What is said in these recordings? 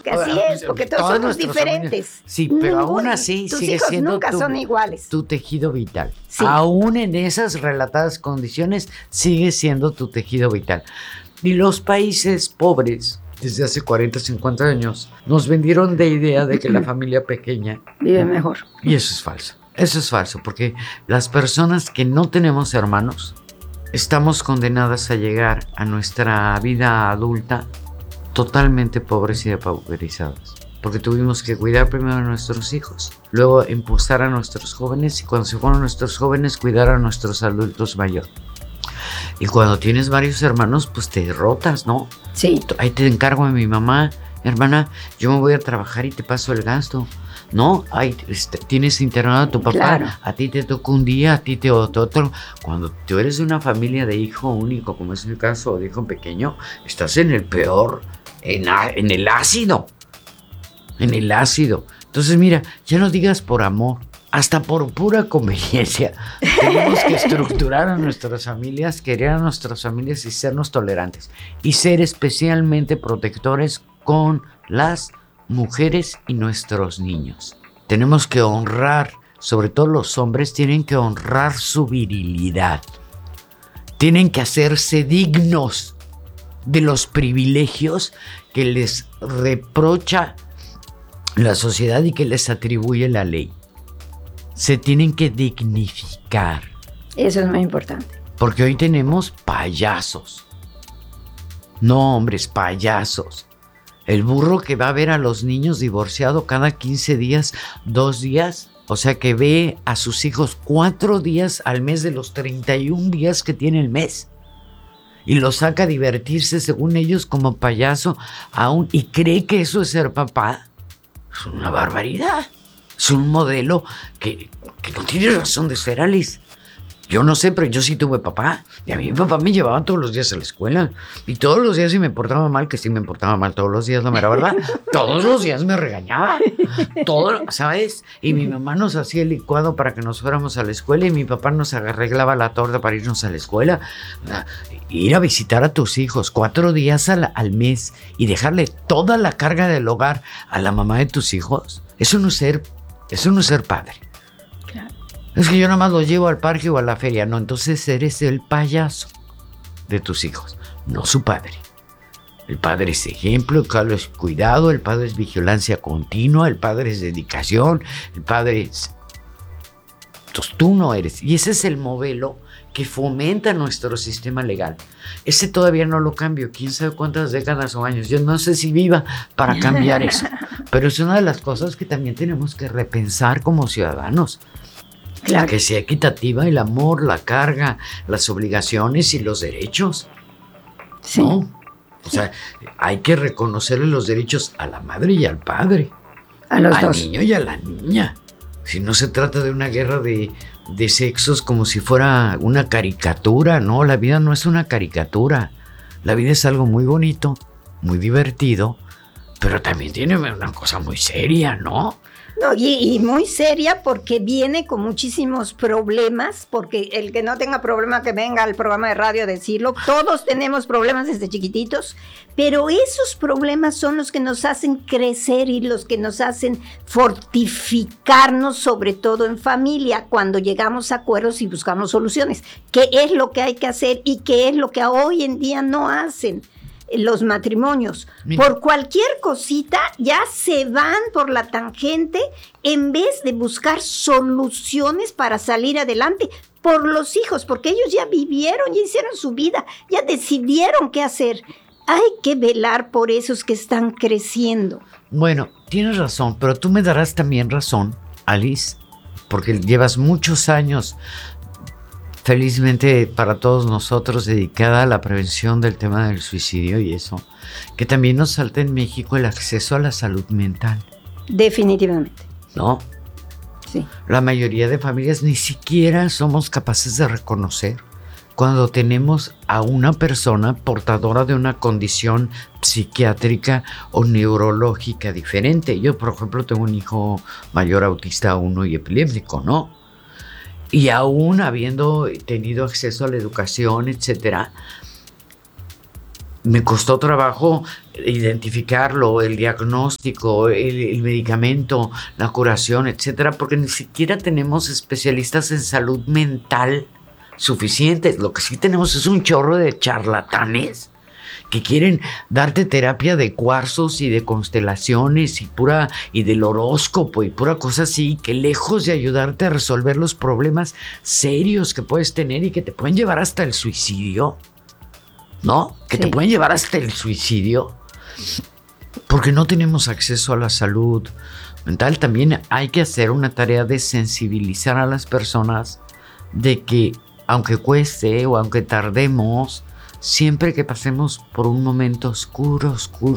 porque así es, porque todos somos diferentes. Sí, pero aún así tus sigue hijos siendo nunca son iguales. tu tejido vital. Sí. Aún en esas relatadas condiciones sigue siendo tu tejido vital. Y los países pobres, desde hace 40, 50 años, nos vendieron de idea de que la familia pequeña vive mejor. Y eso es falso. Eso es falso, porque las personas que no tenemos hermanos estamos condenadas a llegar a nuestra vida adulta totalmente pobres y depauperizadas. Porque tuvimos que cuidar primero a nuestros hijos, luego impulsar a nuestros jóvenes y cuando se fueron nuestros jóvenes, cuidar a nuestros adultos mayores. Y cuando tienes varios hermanos, pues te rotas, ¿no? Sí. Ahí te encargo a mi mamá, hermana, yo me voy a trabajar y te paso el gasto. No, tienes internado a tu papá, claro. A ti te toca un día, a ti te otro. Cuando tú eres de una familia de hijo único, como es el caso, o de hijo pequeño, estás en el peor, en el ácido. En el ácido. Entonces, mira, ya no digas por amor, hasta por pura conveniencia. Tenemos que estructurar a nuestras familias, querer a nuestras familias y sernos tolerantes. Y ser especialmente protectores con las mujeres y nuestros niños. Tenemos que honrar, sobre todo los hombres, tienen que honrar su virilidad. Tienen que hacerse dignos de los privilegios que les reprocha la sociedad y que les atribuye la ley. Se tienen que dignificar. Eso es muy importante. Porque hoy tenemos payasos. No, hombres, payasos. El burro que va a ver a los niños divorciados cada 15 días, 2 días, o sea que ve a sus hijos 4 días al mes de los 31 días que tiene el mes. Y los saca a divertirse según ellos como payaso aún y cree que eso es ser papá. Es una barbaridad. Es un modelo que no tiene razón de ser, Alice. Yo no sé, pero yo sí tuve papá. Y a mí mi papá me llevaba todos los días a la escuela. Y todos los días si me portaba mal, que sí me portaba mal todos los días, la mera verdad. Todos los días me regañaba. Todo, ¿sabes? Y mi mamá nos hacía el licuado para que nos fuéramos a la escuela y mi papá nos arreglaba la torta para irnos a la escuela. Ir a visitar a tus hijos 4 días al mes y dejarle toda la carga del hogar a la mamá de tus hijos. Eso no es ser padre. Claro. Es que yo nada más los llevo al parque o a la feria. No, entonces eres el payaso de tus hijos, no su padre. El padre es ejemplo, el padre es cuidado, el padre es vigilancia continua, el padre es dedicación, el padre es... Entonces tú no eres. Y ese es el modelo que fomenta nuestro sistema legal. Ese todavía no lo cambio. Quién sabe cuántas décadas o años. Yo no sé si viva para cambiar eso. Pero es una de las cosas que también tenemos que repensar como ciudadanos. Claro. Que sea equitativa el amor, la carga, las obligaciones y los derechos. Sí. ¿No? O sea, hay que reconocerle los derechos a la madre y al padre. A los al dos. Niño y a la niña. Si no se trata de una guerra de sexos como si fuera una caricatura, no, la vida no es una caricatura. La vida es algo muy bonito, muy divertido, pero también tiene una cosa muy seria, ¿no? No, y muy seria porque viene con muchísimos problemas, porque el que no tenga problema que venga al programa de radio a decirlo, todos tenemos problemas desde chiquititos, pero esos problemas son los que nos hacen crecer y los que nos hacen fortificarnos, sobre todo en familia, cuando llegamos a acuerdos y buscamos soluciones. ¿Qué es lo que hay que hacer y qué es lo que hoy en día no hacen los matrimonios? Mira. Por cualquier cosita ya se van por la tangente en vez de buscar soluciones para salir adelante por los hijos, porque ellos ya vivieron, ya hicieron su vida, ya decidieron qué hacer. Hay que velar por esos que están creciendo. Bueno, tienes razón, pero tú me darás también razón, Alice, porque llevas muchos años, felizmente para todos nosotros, dedicada a la prevención del tema del suicidio y eso, que también nos falta en México el acceso a la salud mental. Definitivamente. ¿No? Sí. La mayoría de familias ni siquiera somos capaces de reconocer cuando tenemos a una persona portadora de una condición psiquiátrica o neurológica diferente. Yo, por ejemplo, tengo un hijo mayor autista 1 y epiléptico, ¿no? Y aún habiendo tenido acceso a la educación, etcétera, me costó trabajo identificarlo, el diagnóstico, el medicamento, la curación, etcétera, porque ni siquiera tenemos especialistas en salud mental suficientes. Lo que sí tenemos es un chorro de charlatanes que quieren darte terapia de cuarzos y de constelaciones y del horóscopo y pura cosa así, que lejos de ayudarte a resolver los problemas serios que puedes tener y que te pueden llevar hasta el suicidio, ¿no? Que te pueden llevar hasta el suicidio, porque no tenemos acceso a la salud mental. También hay que hacer una tarea de sensibilizar a las personas de que, aunque cueste o aunque tardemos, siempre que pasemos por un momento oscuro,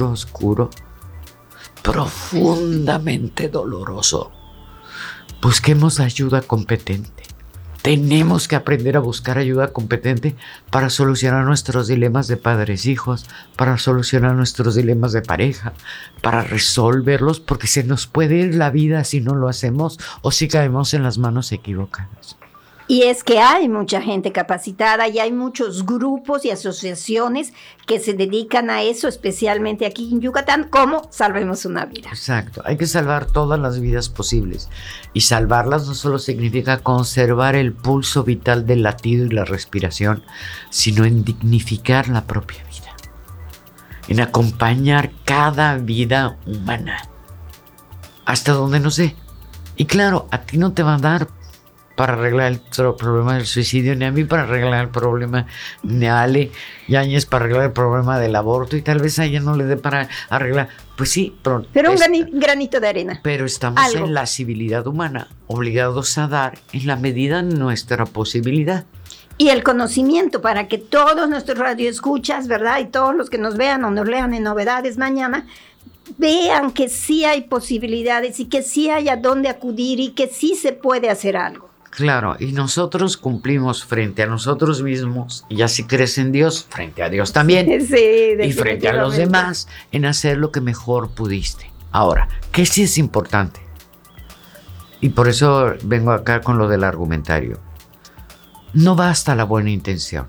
profundamente doloroso, busquemos ayuda competente. Tenemos que aprender a buscar ayuda competente para solucionar nuestros dilemas de padres-hijos, para solucionar nuestros dilemas de pareja, para resolverlos, porque se nos puede ir la vida si no lo hacemos o si caemos en las manos equivocadas. Y es que hay mucha gente capacitada y hay muchos grupos y asociaciones que se dedican a eso, especialmente aquí en Yucatán, como Salvemos una Vida. Exacto, hay que salvar todas las vidas posibles. Y salvarlas no solo significa conservar el pulso vital del latido y la respiración, sino en dignificar la propia vida, en acompañar cada vida humana, hasta donde no sé. Y claro, a ti no te va a dar para arreglar el problema del suicidio, ni a mí para arreglar el problema, ni a Ale Yáñez para arreglar el problema del aborto, y tal vez a ella no le dé para arreglar. Pues sí, pero un granito de arena. Pero estamos en la civilidad humana, obligados a dar en la medida de nuestra posibilidad. Y el conocimiento para que todos nuestros radioescuchas, ¿verdad? Y todos los que nos vean o nos lean en Novedades mañana, vean que sí hay posibilidades y que sí hay a dónde acudir y que sí se puede hacer algo. Claro, y nosotros cumplimos frente a nosotros mismos, y así crees en Dios, frente a Dios también, sí, y frente a los demás, en hacer lo que mejor pudiste. Ahora, ¿qué sí es importante? Y por eso vengo acá con lo del argumentario. No basta la buena intención.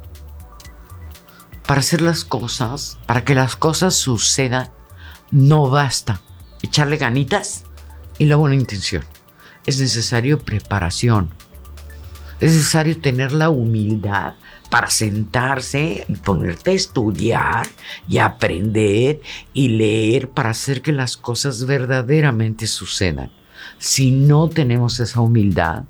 Para hacer las cosas, para que las cosas sucedan, no basta echarle ganitas y la buena intención. Es necesario preparación. Es necesario tener la humildad para sentarse y ponerte a estudiar y aprender y leer para hacer que las cosas verdaderamente sucedan. Si no tenemos esa humildad,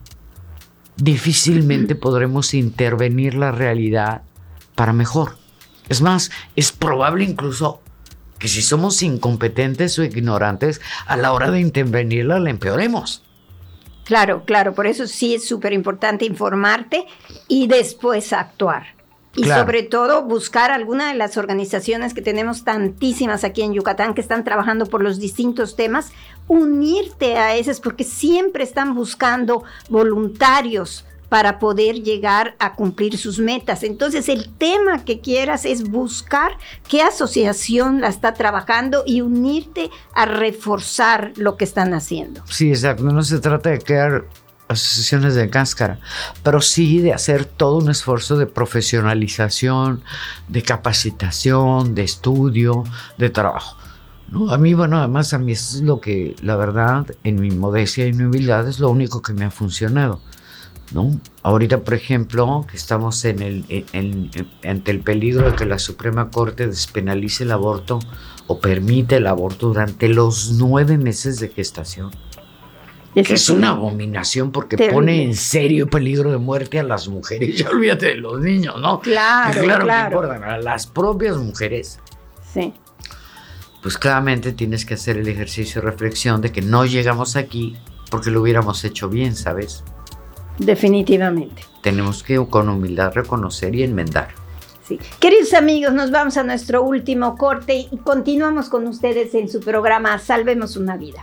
difícilmente podremos intervenir la realidad para mejor. Es más, es probable incluso que si somos incompetentes o ignorantes, a la hora de intervenirla la empeoremos. Claro, por eso sí es súper importante informarte y después actuar. Y claro, sobre todo buscar alguna de las organizaciones que tenemos tantísimas aquí en Yucatán que están trabajando por los distintos temas, unirte a esas porque siempre están buscando voluntarios para poder llegar a cumplir sus metas. Entonces, el tema que quieras es buscar qué asociación la está trabajando y unirte a reforzar lo que están haciendo. Sí, exacto. No se trata de crear asociaciones de cáscara, pero sí de hacer todo un esfuerzo de profesionalización, de capacitación, de estudio, de trabajo. ¿No? A mí, además a mí eso es lo que, la verdad, en mi modestia y mi humildad, es lo único que me ha funcionado, ¿no? Ahorita, por ejemplo, que estamos ante el peligro de que la Suprema Corte despenalice el aborto o permite el aborto durante los 9 meses de gestación. Que es una abominación porque pone en serio peligro de muerte a las mujeres. Ya olvídate de los niños, ¿no? Claro. Que importan a las propias mujeres. Sí. Pues claramente tienes que hacer el ejercicio de reflexión de que no llegamos aquí porque lo hubiéramos hecho bien, ¿sabes? Definitivamente. Tenemos que con humildad reconocer y enmendar. Sí. Queridos amigos, nos vamos a nuestro último corte y continuamos con ustedes en su programa Salvemos una Vida.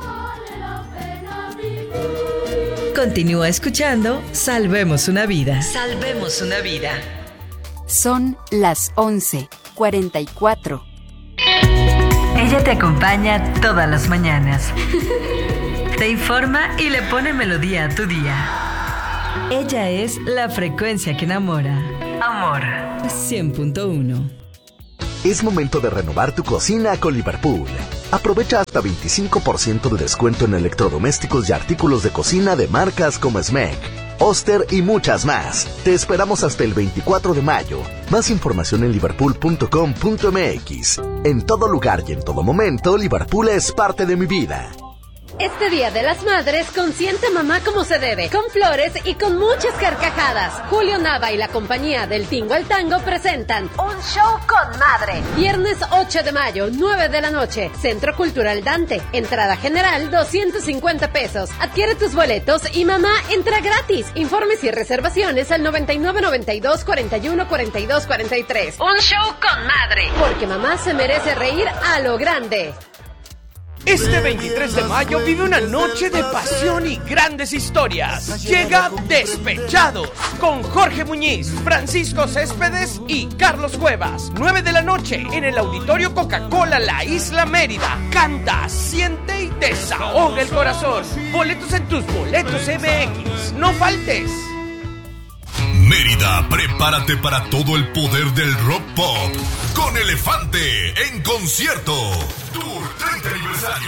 Continúa escuchando Salvemos una Vida. Salvemos una vida. Son las 11:44. Ella te acompaña todas las mañanas. Te informa y le pone melodía a tu día. Ella es la frecuencia que enamora. Amor 100.1. Es momento de renovar tu cocina con Liverpool. Aprovecha hasta 25% de descuento en electrodomésticos y artículos de cocina de marcas como Smeg, Oster y muchas más. Te esperamos hasta el 24 de mayo. Más información en liverpool.com.mx. En todo lugar y en todo momento, Liverpool es parte de mi vida. Este Día de las Madres, consiente a mamá como se debe, con flores y con muchas carcajadas. Julio Nava y la compañía del Tingo al Tango presentan Un Show con Madre. Viernes 8 de mayo, 9 de la noche, Centro Cultural Dante. Entrada general, 250 pesos. Adquiere tus boletos y mamá entra gratis. Informes y reservaciones al 99 92 41 42 43. Un Show con Madre. Porque mamá se merece reír a lo grande. Este 23 de mayo vive una noche de pasión y grandes historias. Llega Despechados con Jorge Muñiz, Francisco Céspedes y Carlos Cuevas. 9 de la noche en el Auditorio Coca-Cola La Isla Mérida. Canta, siente y desahoga el corazón. Boletos en tus boletos MX. No faltes. Mérida, prepárate para todo el poder del rock pop con Elefante en concierto. Tour 30 aniversario.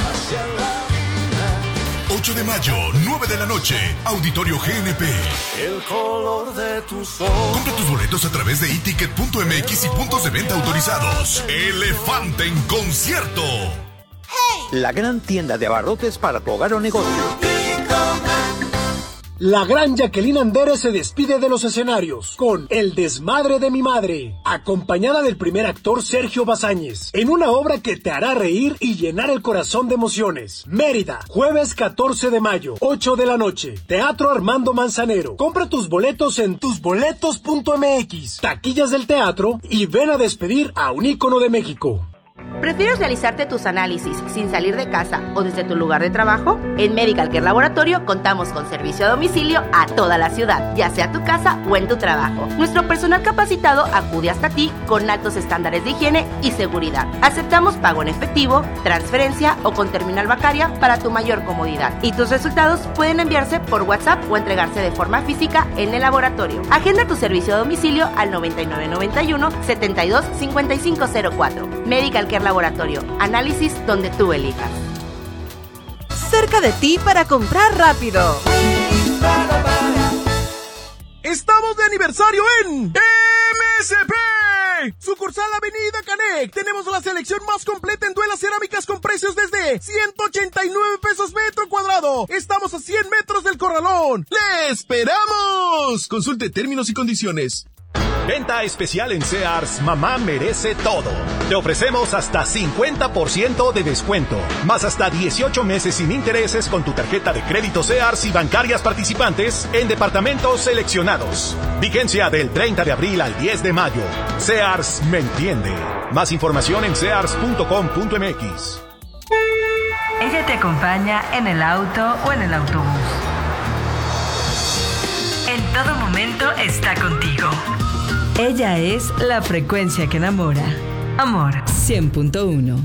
8 de mayo, 9 de la noche, Auditorio GNP. El color de tus ojos. Compra tus boletos a través de eticket.mx y puntos de venta autorizados. Elefante en concierto. La gran tienda de abarrotes para tu hogar o negocio. La gran Jacqueline Andere se despide de los escenarios con El desmadre de mi madre, acompañada del primer actor Sergio Bazáñez, en una obra que te hará reír y llenar el corazón de emociones. Mérida, jueves 14 de mayo, 8 de la noche, Teatro Armando Manzanero. Compra tus boletos en tusboletos.mx, taquillas del teatro y ven a despedir a un ícono de México. ¿Prefieres realizarte tus análisis sin salir de casa o desde tu lugar de trabajo? En Medical Care Laboratorio contamos con servicio a domicilio a toda la ciudad, ya sea tu casa o en tu trabajo. Nuestro personal capacitado acude hasta ti con altos estándares de higiene y seguridad. Aceptamos pago en efectivo, transferencia o con terminal bancaria para tu mayor comodidad. Y tus resultados pueden enviarse por WhatsApp o entregarse de forma física en el laboratorio. Agenda tu servicio a domicilio al 9991 72 5504. Medical Care Laboratorio, análisis donde tú elijas. Cerca de ti para comprar rápido. Estamos de aniversario en MSP. Sucursal Avenida Canec. Tenemos la selección más completa en duelas cerámicas con precios desde 189 pesos metro cuadrado. Estamos a 100 metros del corralón. ¡Le esperamos! Consulte términos y condiciones. Venta especial en Sears, mamá merece todo. Te ofrecemos hasta 50% de descuento, más hasta 18 meses sin intereses con tu tarjeta de crédito Sears y bancarias participantes en departamentos seleccionados. Vigencia del 30 de abril al 10 de mayo. Sears me entiende. Más información en sears.com.mx. Ella te acompaña en el auto o en el autobús. En todo momento está contigo. Ella es la frecuencia que enamora. Amor 100.1.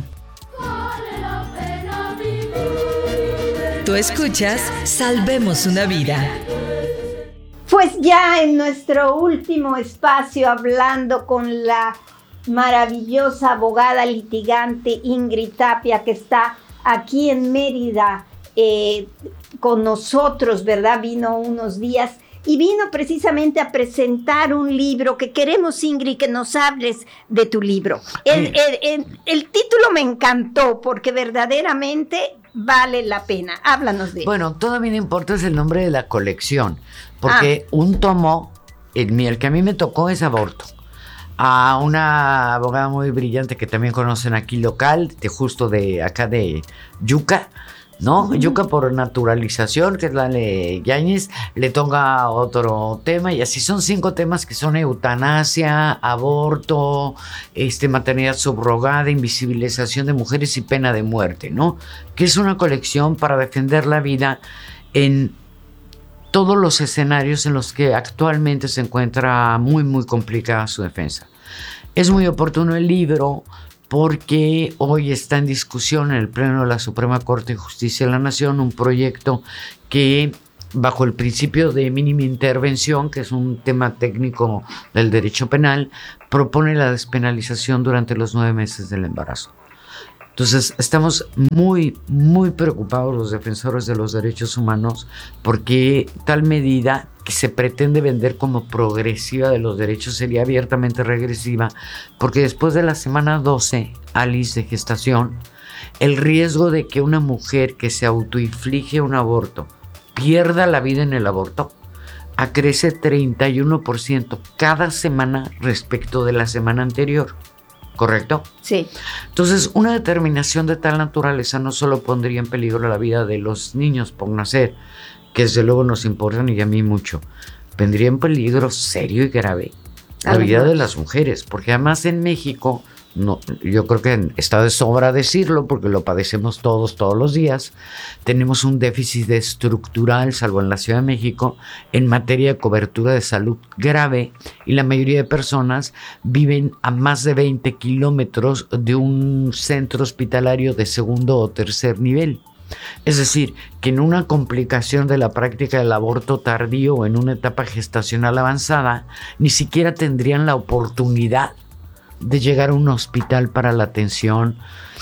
Tú escuchas Salvemos una vida. Pues ya en nuestro último espacio hablando con la maravillosa abogada litigante Ingrid Tapia, que está aquí en Mérida con nosotros, ¿verdad? Vino unos días. Y vino precisamente a presentar un libro que queremos, Ingrid, que nos hables de tu libro. El título me encantó porque verdaderamente vale la pena. Háblanos de él. Bueno, todavía no importa es el nombre de la colección, porque un tomo, el que a mí me tocó es aborto. A una abogada muy brillante que también conocen aquí local, justo de acá de Yuca, ¿no? Yuca por naturalización, que es la de Yáñez, le toca otro tema, y así son 5 temas que son eutanasia, aborto, maternidad subrogada, invisibilización de mujeres y pena de muerte, ¿no? Que es una colección para defender la vida en todos los escenarios en los que actualmente se encuentra muy, muy complicada su defensa. Es muy oportuno el libro porque hoy está en discusión en el Pleno de la Suprema Corte de Justicia de la Nación un proyecto que bajo el principio de mínima intervención, que es un tema técnico del derecho penal, propone la despenalización durante los 9 meses del embarazo. Entonces, estamos muy, muy preocupados los defensores de los derechos humanos porque tal medida que se pretende vender como progresiva de los derechos sería abiertamente regresiva, porque después de la semana 12, Alice, de gestación, el riesgo de que una mujer que se autoinflige un aborto pierda la vida en el aborto acrece 31% cada semana respecto de la semana anterior. ¿Correcto? Sí. Entonces, una determinación de tal naturaleza no solo pondría en peligro la vida de los niños por nacer, que desde luego nos importan y a mí mucho, vendría en peligro serio y grave la vida de las mujeres, porque además en México, no, yo creo que está de sobra decirlo porque lo padecemos todos los días, tenemos un déficit estructural, salvo en la Ciudad de México, en materia de cobertura de salud grave, y la mayoría de personas viven a más de 20 kilómetros de un centro hospitalario de segundo o tercer nivel. Es decir, que en una complicación de la práctica del aborto tardío o en una etapa gestacional avanzada, ni siquiera tendrían la oportunidad de llegar a un hospital para la atención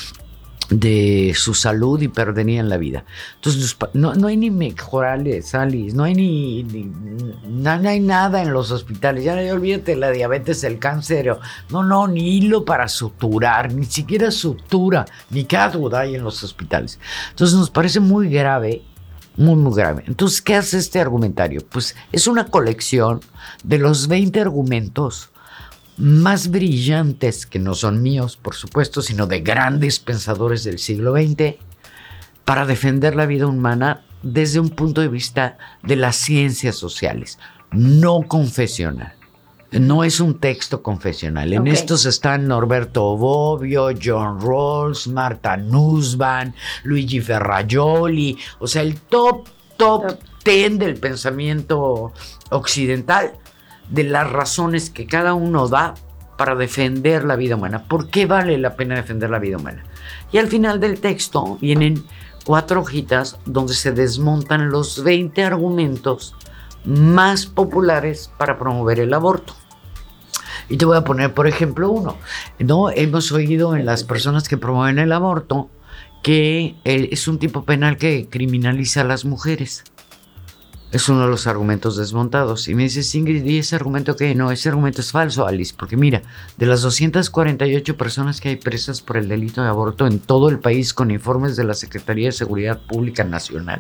de su salud y perderían la vida. Entonces, no hay ni mejorales, Alice, no hay no hay nada en los hospitales. Ya no olvídate la diabetes, el cáncer, no, ni hilo para suturar, ni siquiera sutura, ni cátuda hay en los hospitales. Entonces, nos parece muy grave, muy, muy grave. Entonces, ¿qué hace este argumentario? Pues es una colección de los 20 argumentos más brillantes, que no son míos, por supuesto, sino de grandes pensadores del siglo XX, para defender la vida humana desde un punto de vista de las ciencias sociales, no confesional. No es un texto confesional. En estos están Norberto Bobbio, John Rawls, Martha Nussbaum, Luigi Ferrajoli, o sea, el top 10 del pensamiento occidental, de las razones que cada uno da para defender la vida humana. ¿Por qué vale la pena defender la vida humana? Y al final del texto vienen 4 hojitas donde se desmontan los 20 argumentos más populares para promover el aborto. Y te voy a poner, por ejemplo, uno. ¿No? Hemos oído en las personas que promueven el aborto que es un tipo penal que criminaliza a las mujeres. Es uno de los argumentos desmontados. Y me dices, Ingrid, ¿y ese argumento qué? No, ese argumento es falso, Alice. Porque mira, de las 248 personas que hay presas por el delito de aborto en todo el país con informes de la Secretaría de Seguridad Pública Nacional,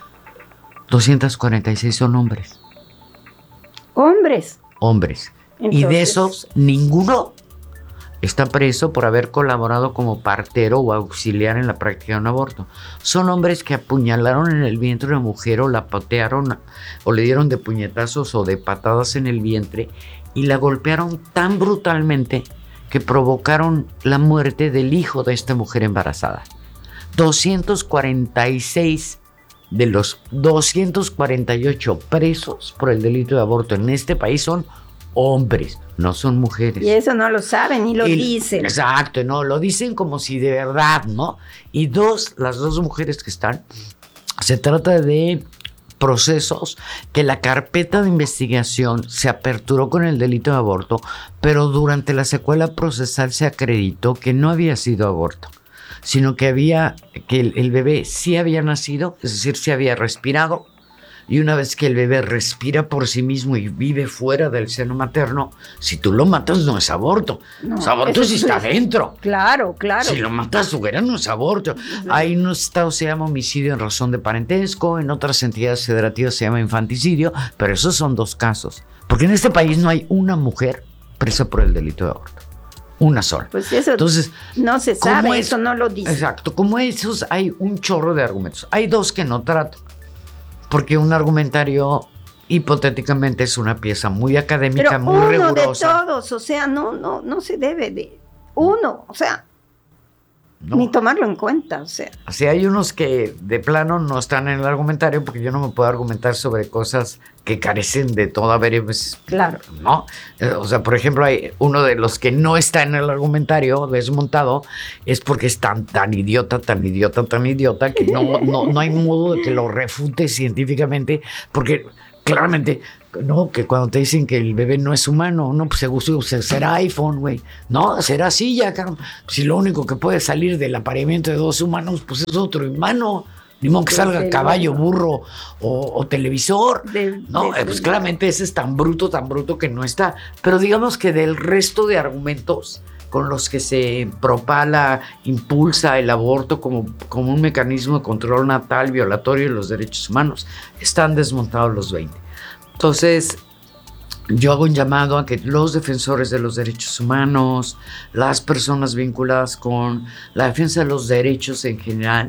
246 son hombres. ¿Hombres? Hombres. Entonces, y de esos, ninguno está preso por haber colaborado como partero o auxiliar en la práctica de un aborto. Son hombres que apuñalaron en el vientre a una mujer o la patearon o le dieron de puñetazos o de patadas en el vientre y la golpearon tan brutalmente que provocaron la muerte del hijo de esta mujer embarazada. 246 de los 248 presos por el delito de aborto en este país son hombres, no son mujeres. Y eso no lo saben ni lo dicen. Exacto, no, lo dicen como si de verdad, ¿no? Y las dos mujeres que están, se trata de procesos que la carpeta de investigación se aperturó con el delito de aborto, pero durante la secuela procesal se acreditó que no había sido aborto, sino que el bebé sí había nacido, es decir, sí había respirado. Y una vez que el bebé respira por sí mismo y vive fuera del seno materno, si tú lo matas no es aborto. No, es aborto si está dentro. Claro. Si lo matas fuera no es aborto. Hay unos estados se llama homicidio en razón de parentesco, en otras entidades federativas se llama infanticidio, pero esos son 2 casos. Porque en este país no hay una mujer presa por el delito de aborto. Una sola. Pues eso. Entonces, no se sabe, eso no lo dice. Exacto. Como esos hay un chorro de argumentos. Hay 2 que no trato. Porque un argumentario hipotéticamente es una pieza muy académica, pero muy rigurosa. Uno de todos, o sea, no se debe de uno, o sea. ¿no? Ni tomarlo en cuenta, o sea. Así hay unos que de plano no están en el argumentario porque yo no me puedo argumentar sobre cosas que carecen de toda verídica. Claro. ¿No? O sea, por ejemplo, hay uno de los que no está en el argumentario desmontado es porque es tan idiota que no hay modo de que lo refute científicamente, porque claramente, no, que cuando te dicen que el bebé no es humano, no, pues será iPhone, güey. No, será silla, cabrón. Si lo único que puede salir del apareamiento de dos humanos, pues es otro humano. Ni modo que salga caballo, burro o televisor. No, pues claramente ese es tan bruto que no está. Pero digamos que del resto de argumentos con los que se propala, impulsa el aborto como un mecanismo de control natal violatorio de los derechos humanos, están desmontados los 20. Entonces, yo hago un llamado a que los defensores de los derechos humanos, las personas vinculadas con la defensa de los derechos en general,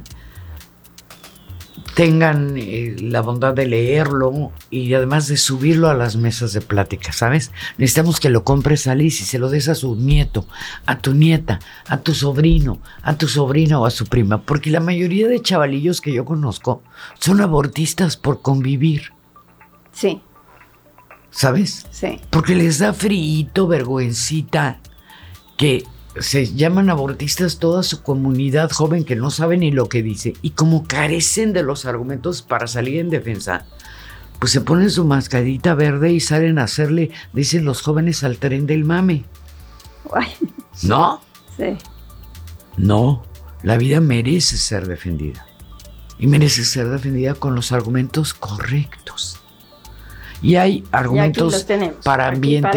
tengan la bondad de leerlo y además de subirlo a las mesas de plática, ¿sabes? Necesitamos que lo compres a Liz y se lo des a su nieto, a tu nieta, a tu sobrino, a tu sobrina o a su prima, porque la mayoría de chavalillos que yo conozco son abortistas por convivir. Sí. ¿Sabes? Sí. Porque les da frío, vergüencita, que se llaman abortistas toda su comunidad joven que no sabe ni lo que dice, y como carecen de los argumentos para salir en defensa, pues se ponen su mascarita verde y salen a hacerle, dicen los jóvenes, al tren del mame. Ay. ¿No? Sí. No, la vida merece ser defendida, y merece ser defendida con los argumentos correctos. Y hay argumentos para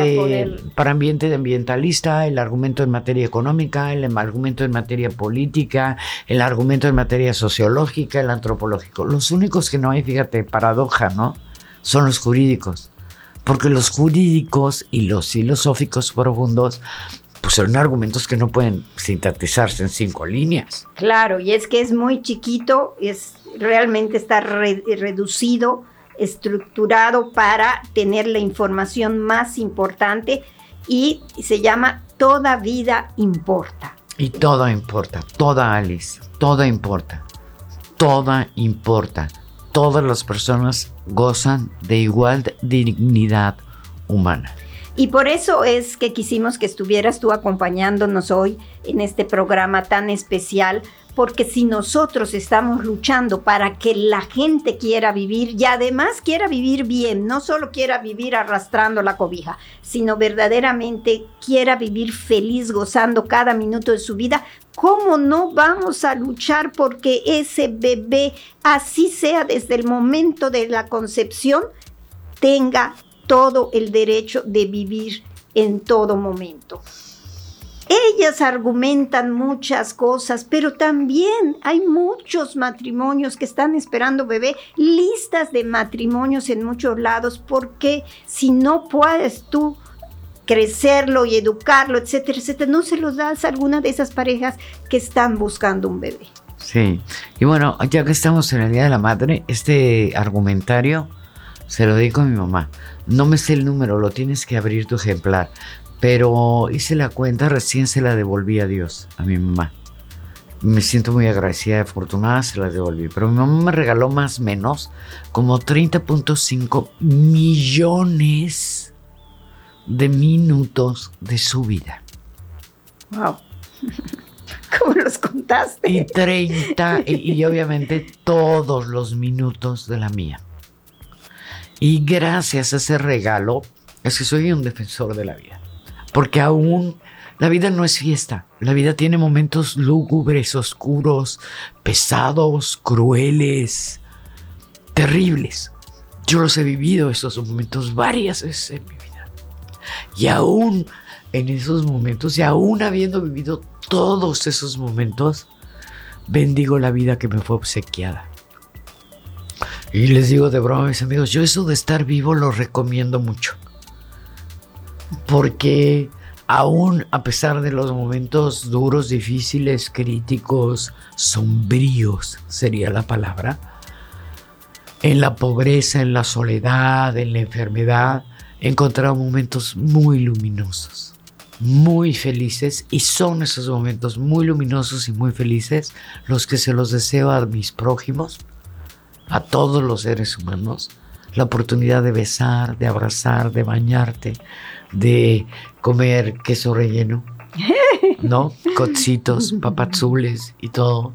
ambiente de ambientalista, el argumento en materia económica, el argumento en materia política, el argumento en materia sociológica, el antropológico. Los únicos que no hay, fíjate, paradoja, ¿no? Son los jurídicos. Porque los jurídicos y los filosóficos profundos, pues son argumentos que no pueden sintetizarse en 5 líneas. Claro, y es que es muy chiquito, realmente está reducido, estructurado para tener la información más importante, y se llama Toda vida importa. Y todo importa, toda Alice, todo importa, toda importa. Todas las personas gozan de igual dignidad humana. Y por eso es que quisimos que estuvieras tú acompañándonos hoy en este programa tan especial, porque si nosotros estamos luchando para que la gente quiera vivir y además quiera vivir bien, no solo quiera vivir arrastrando la cobija, sino verdaderamente quiera vivir feliz, gozando cada minuto de su vida, ¿cómo no vamos a luchar porque ese bebé, así sea desde el momento de la concepción, tenga todo el derecho de vivir en todo momento? Ellas argumentan muchas cosas, pero también hay muchos matrimonios que están esperando bebé, listas de matrimonios en muchos lados, porque si no puedes tú crecerlo y educarlo, etcétera, etcétera, no se los das a alguna de esas parejas que están buscando un bebé. Sí, y bueno, ya que estamos en el Día de la Madre, este argumentario se lo dedico a mi mamá. No me sé el número, lo tienes que abrir tu ejemplar. Pero hice la cuenta, recién se la devolví a Dios, a mi mamá. Me siento muy agradecida y afortunada, se la devolví. Pero mi mamá me regaló más o menos como 30.5 millones de minutos de su vida. ¡Wow! ¿Cómo los contaste? Y 30, y obviamente todos los minutos de la mía. Y gracias a ese regalo, es que soy un defensor de la vida. Porque aún la vida no es fiesta. La vida tiene momentos lúgubres, oscuros, pesados, crueles, terribles. Yo los he vivido, esos momentos, varias veces en mi vida. Y aún en esos momentos, y aún habiendo vivido todos esos momentos, bendigo la vida que me fue obsequiada. Y les digo de broma a mis amigos, yo eso de estar vivo lo recomiendo mucho. Porque aún a pesar de los momentos duros, difíciles, críticos, sombríos sería la palabra, en la pobreza, en la soledad, en la enfermedad, he encontrado momentos muy luminosos. muy felices, y son esos momentos muy luminosos y muy felices los que se los deseo a mis prójimos, a todos los seres humanos. La oportunidad de besar, de abrazar, de bañarte, de comer queso relleno, ¿no? Cocitos, papazules y todo,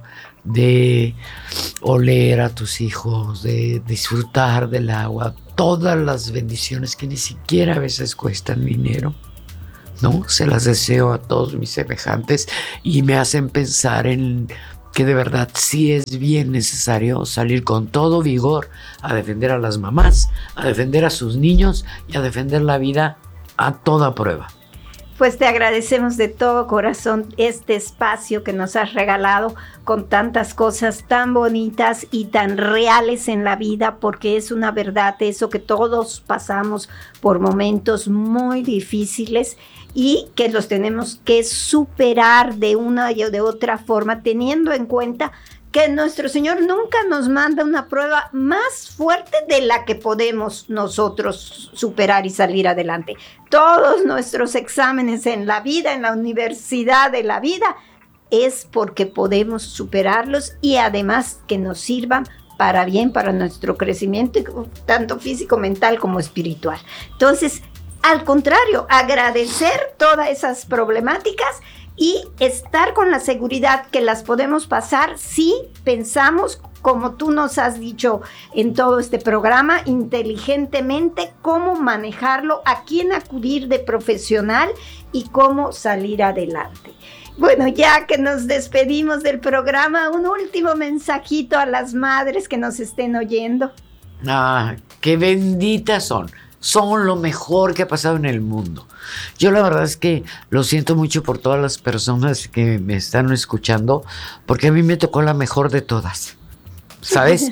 de oler a tus hijos, de disfrutar del agua, todas las bendiciones que ni siquiera a veces cuestan dinero, ¿no? Se las deseo a todos mis semejantes y me hacen pensar en que de verdad sí es bien necesario salir con todo vigor a defender a las mamás, a defender a sus niños y a defender la vida a toda prueba. Pues te agradecemos de todo corazón este espacio que nos has regalado con tantas cosas tan bonitas y tan reales en la vida, porque es una verdad eso, que todos pasamos por momentos muy difíciles y que los tenemos que superar de una y de otra forma, teniendo en cuenta que nuestro Señor nunca nos manda una prueba más fuerte de la que podemos nosotros superar y salir adelante. Todos nuestros exámenes en la vida, en la universidad de la vida, es porque podemos superarlos y además que nos sirvan para bien, para nuestro crecimiento, tanto físico, mental como espiritual. Entonces, al contrario, agradecer todas esas problemáticas y estar con la seguridad que las podemos pasar si pensamos, como tú nos has dicho en todo este programa, inteligentemente cómo manejarlo, a quién acudir de profesional y cómo salir adelante. Bueno, ya que nos despedimos del programa, un último mensajito a las madres que nos estén oyendo. Ah, qué benditas son. Son lo mejor que ha pasado en el mundo. Yo la verdad es que lo siento mucho por todas las personas que me están escuchando, porque a mí me tocó la mejor de todas, ¿sabes?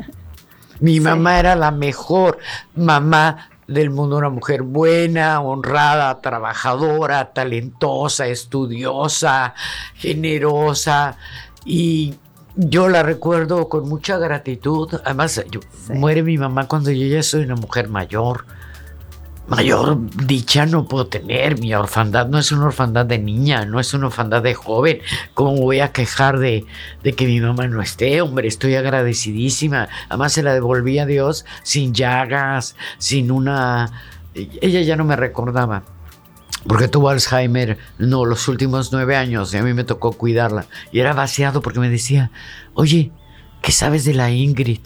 Mi mamá era la mejor mamá del mundo, una mujer buena, honrada, trabajadora, talentosa, estudiosa, generosa, y yo la recuerdo con mucha gratitud. Además, muere mi mamá cuando yo ya soy una mujer mayor. Mayor dicha no puedo tener. Mi orfandad no es una orfandad de niña, no es una orfandad de joven. ¿Cómo voy a quejar de que mi mamá no esté? Hombre, estoy agradecidísima. Además se la devolví a Dios sin llagas, sin una... Ella ya no me recordaba, porque tuvo Alzheimer, no, los últimos 9 años, y a mí me tocó cuidarla. Y era vaciado porque me decía, oye, ¿qué sabes de la Ingrid?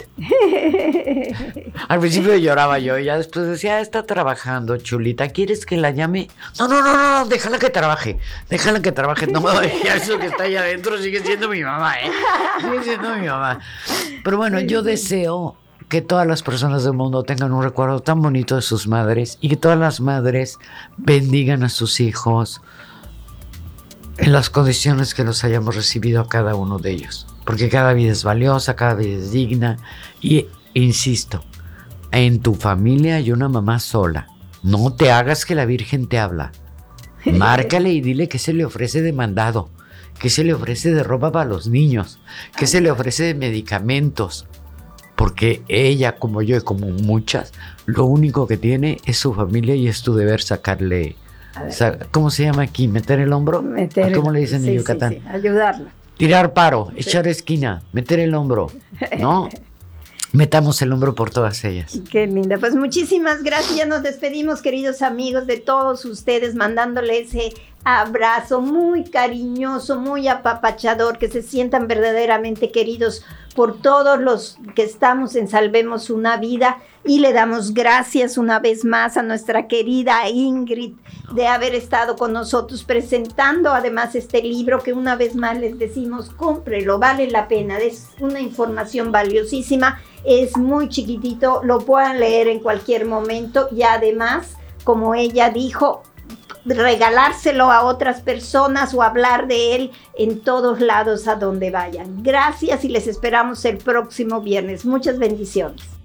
Al principio lloraba yo, y ya después decía, está trabajando, chulita, ¿quieres que la llame? No, déjala que trabaje. No, ya eso que está allá adentro sigue siendo mi mamá, sigue siendo mi mamá. Pero bueno, yo deseo que todas las personas del mundo tengan un recuerdo tan bonito de sus madres, y que todas las madres bendigan a sus hijos en las condiciones que los hayamos recibido a cada uno de ellos. Porque cada vida es valiosa, cada vida es digna. Y insisto, en tu familia hay una mamá sola. No te hagas que la Virgen te habla. Márcale y dile qué se le ofrece de mandado, qué se le ofrece de ropa para los niños, qué se le ofrece de medicamentos. Porque ella, como yo y como muchas, lo único que tiene es su familia, y es tu deber sacarle... ¿Cómo se llama aquí? ¿Meter el hombro? ¿Cómo le dicen en Yucatán? Sí, ayudarla. Tirar paro, echar esquina, meter el hombro, ¿no? Metamos el hombro por todas ellas. Qué linda. Pues muchísimas gracias. Ya nos despedimos, queridos amigos, de todos ustedes, mandándole ese abrazo muy cariñoso, muy apapachador, que se sientan verdaderamente queridos por todos los que estamos en Salvemos una Vida, y le damos gracias una vez más a nuestra querida Ingrid de haber estado con nosotros presentando además este libro, que una vez más les decimos, cómprelo, vale la pena, es una información valiosísima, es muy chiquitito, lo puedan leer en cualquier momento, y además, como ella dijo, regalárselo a otras personas o hablar de él en todos lados a donde vayan. Gracias, y les esperamos el próximo viernes. Muchas bendiciones.